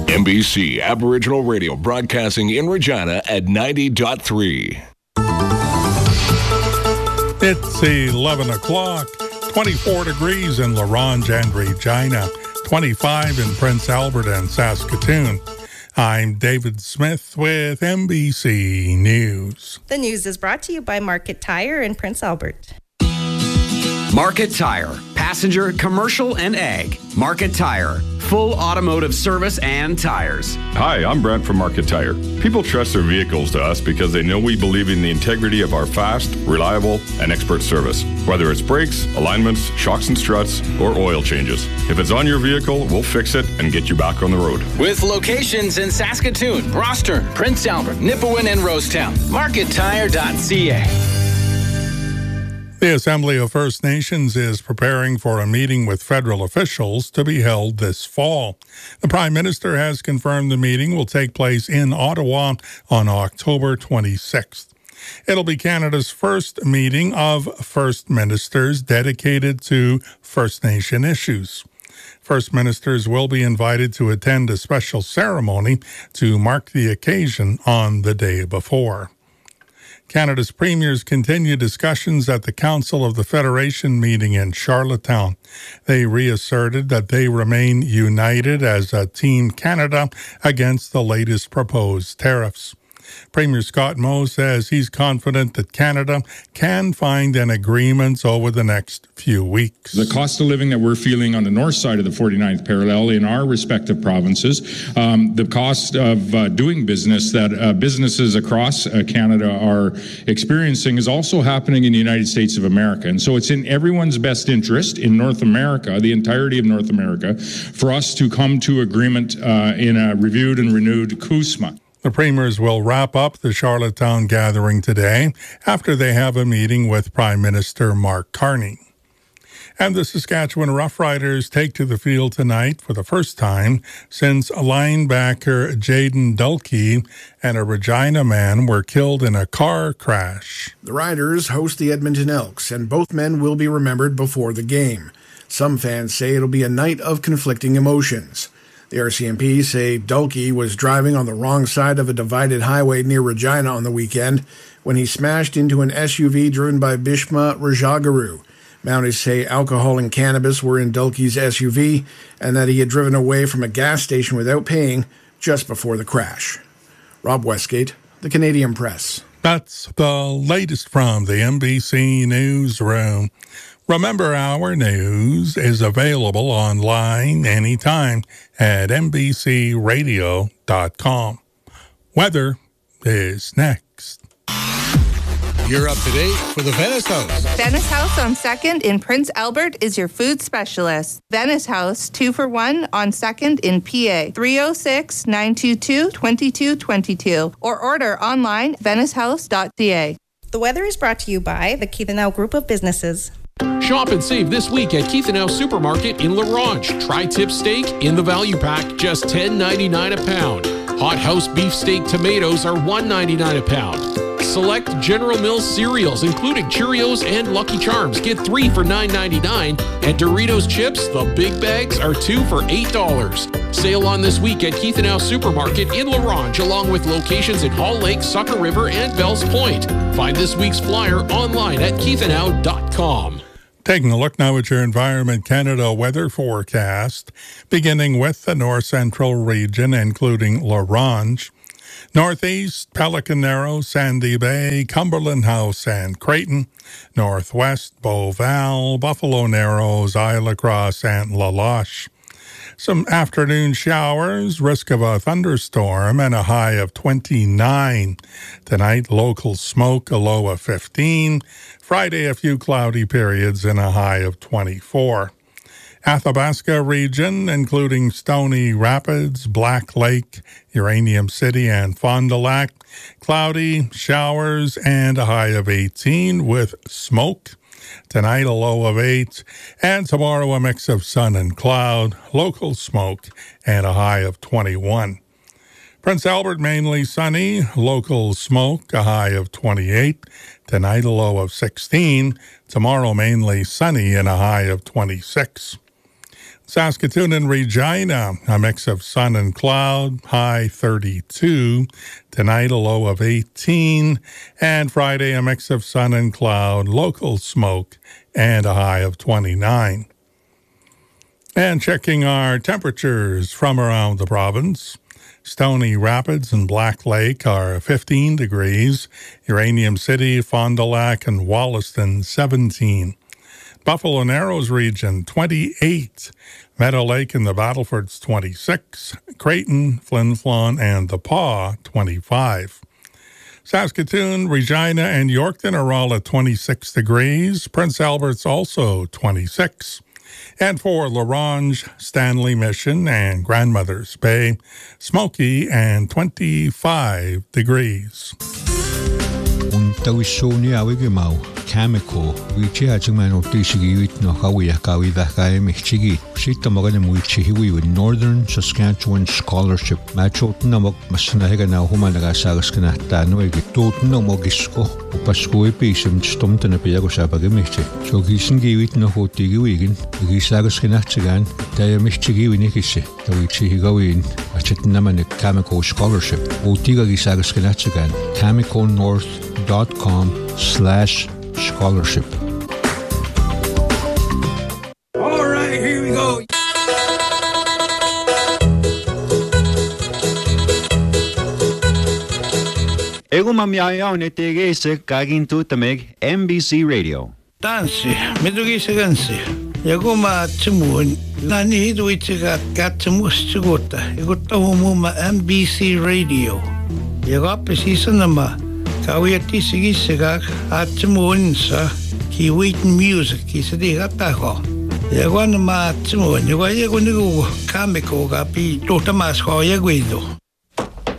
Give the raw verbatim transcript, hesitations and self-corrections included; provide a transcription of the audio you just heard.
N B C Aboriginal Radio broadcasting in Regina at ninety point three. It's eleven o'clock, twenty-four degrees in La Ronge and Regina, twenty-five in Prince Albert and Saskatoon. I'm David Smith with N B C News. The news is brought to you by Market Tire in Prince Albert. Market Tire, passenger, commercial, and ag. Market Tire, full automotive service and tires. Hi, I'm Brent from Market Tire. People trust their vehicles to us because they know we believe in the integrity of our fast, reliable, and expert service. Whether it's brakes, alignments, shocks and struts, or oil changes. If it's on your vehicle, we'll fix it and get you back on the road. With locations in Saskatoon, Broster, Prince Albert, Nipawin, and Rosetown. market tire dot c a. The Assembly of First Nations is preparing for a meeting with federal officials to be held this fall. The Prime Minister has confirmed the meeting will take place in Ottawa on October twenty-sixth. It'll be Canada's first meeting of First Ministers dedicated to First Nation issues. First Ministers will be invited to attend a special ceremony to mark the occasion on the day before. Canada's premiers continue discussions at the Council of the Federation meeting in Charlottetown. They reasserted that they remain united as a Team Canada against the latest proposed tariffs. Premier Scott Moe says he's confident that Canada can find an agreement over the next few weeks. The cost of living that we're feeling on the north side of the forty-ninth parallel in our respective provinces, um, the cost of uh, doing business that uh, businesses across uh, Canada are experiencing is also happening in the United States of America. And so it's in everyone's best interest in North America, the entirety of North America, for us to come to agreement uh, in a reviewed and renewed C U S M A. The premiers will wrap up the Charlottetown gathering today after they have a meeting with Prime Minister Mark Carney. And the Saskatchewan Roughriders take to the field tonight for the first time since linebacker Jaden Dulkey and a Regina man were killed in a car crash. The Riders host the Edmonton Elks, and both men will be remembered before the game. Some fans say it'll be a night of conflicting emotions. The R C M P say Dulkey was driving on the wrong side of a divided highway near Regina on the weekend when he smashed into an S U V driven by Bishma Rajagaru. Mounties say alcohol and cannabis were in Dulkey's S U V and that he had driven away from a gas station without paying just before the crash. Rob Westgate, The Canadian Press. That's the latest from the N B C Newsroom. Remember, our news is available online anytime at n b c radio dot com. Weather is next. You're up to date for the Venice House. Venice House on second in Prince Albert is your food specialist. Venice House, two for one on second in P A. three oh six, nine two two, two two two two. Or order online, venice house dot c a. The weather is brought to you by the Keith and L Group of Businesses. Shop and save this week at Keith and L Supermarket in La Ronge. Tri-tip steak in the value pack, just ten ninety-nine a pound. Hot house beef steak tomatoes are one ninety-nine a pound. Select General Mills cereals, including Cheerios and Lucky Charms, get three for nine ninety-nine. And Doritos chips, the big bags, are two for eight dollars. Sale on this week at Keith and L Supermarket in La Ronge, along with locations in Hall Lake, Sucker River, and Bells Point. Find this week's flyer online at keith and l dot com. Taking a look now at your Environment Canada weather forecast, beginning with the north central region, including La Ronge, northeast, Pelican Narrows, Sandy Bay, Cumberland House, and Creighton, northwest, Beauval, Buffalo Narrows, Isle Cross, and La Loche. Some afternoon showers, risk of a thunderstorm, and a high of twenty-nine. Tonight, local smoke, a low of fifteen. Friday, a few cloudy periods and a high of twenty-four. Athabasca region, including Stony Rapids, Black Lake, Uranium City, and Fond du Lac, cloudy, showers, and a high of eighteen with smoke. Tonight, a low of eight, and tomorrow, a mix of sun and cloud, local smoke, and a high of twenty-one. Prince Albert, mainly sunny, local smoke, a high of twenty-eight. Tonight, a low of sixteen. Tomorrow, mainly sunny and a high of twenty-six. Saskatoon and Regina, a mix of sun and cloud, high thirty-two. Tonight, a low of eighteen. And Friday, a mix of sun and cloud, local smoke, and a high of twenty-nine. And checking our temperatures from around the province. Stony Rapids and Black Lake are fifteen degrees. Uranium City, Fond du Lac, and Wollaston, seventeen. Buffalo Narrows region, twenty-eight. Meadow Lake and the Battlefords, twenty-six. Creighton, Flin Flon, and the Paw, twenty-five. Saskatoon, Regina, and Yorkton are all at twenty-six degrees. Prince Albert's also twenty-six. And for La Ronge, Stanley Mission, and Grandmother's Bay, smoky and twenty-five degrees. Tawissoni awige mau Cameco wichi hajimano tishigi no hawi akawi da kai michigi sita magana muichihi with Northern Saskatchewan Scholarship macho namok masna hega na humanaga sagaskana tano igi totno mogisko upasko episem stomtana piago sabage michi so gisen giwit no hotigi wigin gisagaskana tsigan taya michigi winikisi tawichi higawin achetna man Cameco Scholarship otiga gisagaskana tsigan cameco north dot com slash scholarship. All right, here we go. Ego mamyaya ne tege se kagin tu tameg M B C Radio. Dansi, medugi se gansi. Ego ma tsumun, nani hidu itiga katsumus tsugota. Ego tahumu ma M B C Radio. Ego apesisa nama. Kawiati sige sigak at tumuun sa Kiwitan Music kisadi kataho. Yago na ma tumuun, yago yago nigo Cameco kapi totamas ko yaguido.